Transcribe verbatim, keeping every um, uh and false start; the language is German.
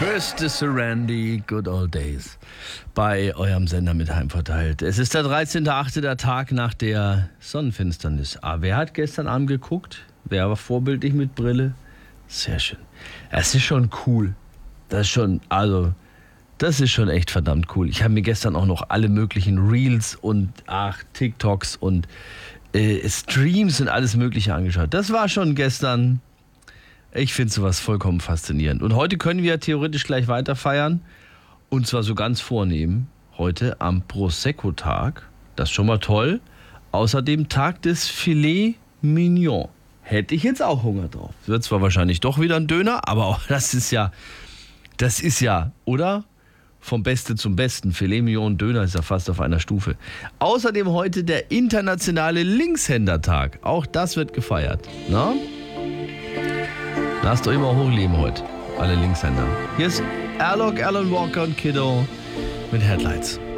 Christopher Randy, Good Old Days, bei eurem Sender mit heimverteilt. Es ist der dreizehnter achte, der Tag nach der Sonnenfinsternis. Ah, wer hat gestern Abend geguckt? Wer war vorbildlich mit Brille? Sehr schön. Es ist schon cool. Das ist schon, also, das ist schon echt verdammt cool. Ich habe mir gestern auch noch alle möglichen Reels und, ach, TikToks und äh, Streams und alles Mögliche angeschaut. Das war schon gestern... Ich finde sowas vollkommen faszinierend. Und heute können wir theoretisch gleich weiter feiern. Und zwar so ganz vornehm. Heute am Prosecco-Tag. Das ist schon mal toll. Außerdem Tag des Filet Mignon. Hätte ich jetzt auch Hunger drauf. Wird zwar wahrscheinlich doch wieder ein Döner, aber auch das ist ja, das ist ja, oder? Vom Beste zum Besten. Filet Mignon und Döner ist ja fast auf einer Stufe. Außerdem heute der internationale Linkshändertag. Auch das wird gefeiert. Na? Lasst euch immer hochleben heute, alle Linkshänder. Hier ist Airlock, Alan Walker und Kiddo mit Headlights.